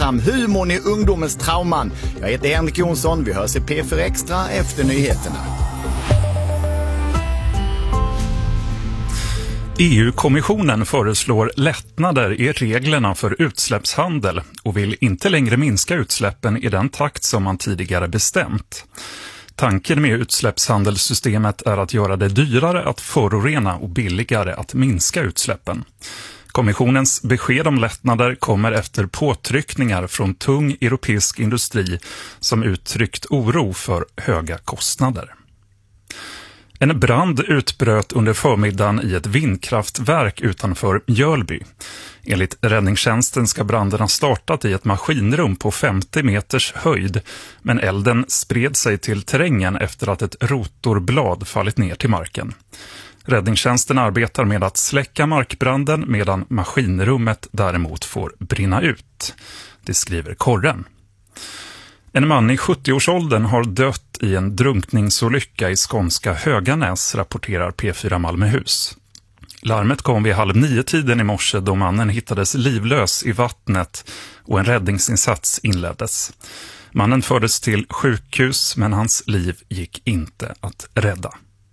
fram humorn i ungdomens trauman. Jag heter Henrik Jonsson, vi hörs i P4 Extra efter nyheterna. EU-kommissionen föreslår lättnader i reglerna för utsläppshandel och vill inte längre minska utsläppen i den takt som man tidigare bestämt. Tanken med utsläppshandelssystemet är att göra det dyrare att förorena och billigare att minska utsläppen. Kommissionens besked om lättnader kommer efter påtryckningar från tung europeisk industri som uttryckt oro för höga kostnader. En brand utbröt under förmiddagen i ett vindkraftverk utanför Mjölby. Enligt räddningstjänsten ska branden ha startat i ett maskinrum på 50 meters höjd, men elden spred sig till terrängen efter att ett rotorblad fallit ner till marken. Räddningstjänsten arbetar med att släcka markbranden medan maskinrummet däremot får brinna ut. Det skriver Korren. En man i 70-årsåldern har dött i en drunkningsolycka i skånska Höganäs, rapporterar P4 Malmöhus. Larmet kom vid 8:30 i morse då mannen hittades livlös i vattnet och en räddningsinsats inleddes. Mannen fördes till sjukhus men hans liv gick inte att rädda.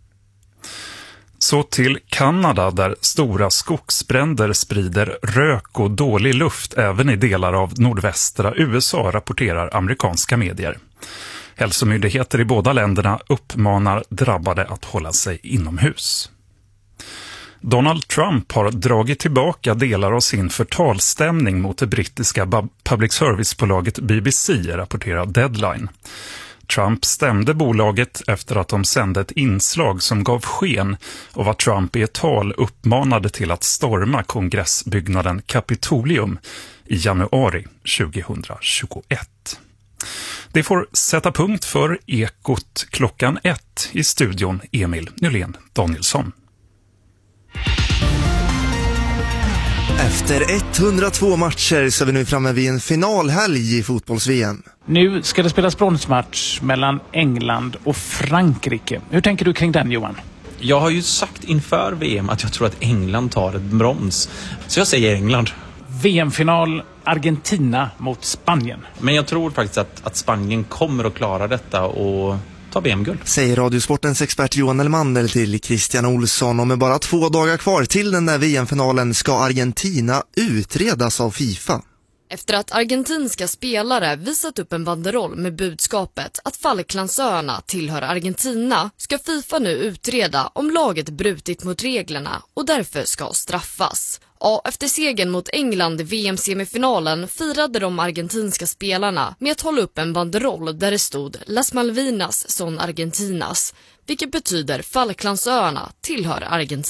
Så till Kanada där stora skogsbränder sprider rök och dålig luft även i delar av nordvästra USA, rapporterar amerikanska medier. Hälsomyndigheter i båda länderna uppmanar drabbade att hålla sig inomhus. Donald Trump har dragit tillbaka delar av sin förtalsstämning mot det brittiska public service-bolaget BBC, rapporterar Deadline. Trump stämde bolaget efter att de sände ett inslag som gav sken av att Trump i ett tal uppmanade till att storma kongressbyggnaden Capitolium i januari 2021. Det får sätta punkt för Ekot klockan 1 i studion Emil Nylén Danielsson. Efter 102 matcher så är vi nu framme vid en finalhelg i fotbolls-VM. Nu ska det spelas bronsmatch mellan England och Frankrike. Hur tänker du kring den, Johan? Jag har ju sagt inför VM att jag tror att England tar ett brons. Så jag säger England. VM-final Argentina mot Spanien. Men jag tror faktiskt att Spanien kommer att klara detta och ta VM-guld. Säger Radiosportens expert Johan Elmander till Christian Olsson. Och med bara 2 dagar kvar till den där VM-finalen ska Argentina utredas av FIFA. Efter att argentinska spelare visat upp en banderoll med budskapet att Falklandsöarna tillhör Argentina ska FIFA nu utreda om laget brutit mot reglerna och därför ska straffas. Ja, efter segern mot England i VM-semifinalen firade de argentinska spelarna med att hålla upp en banderoll där det stod Las Malvinas son Argentinas, vilket betyder Falklandsöarna tillhör Argentina.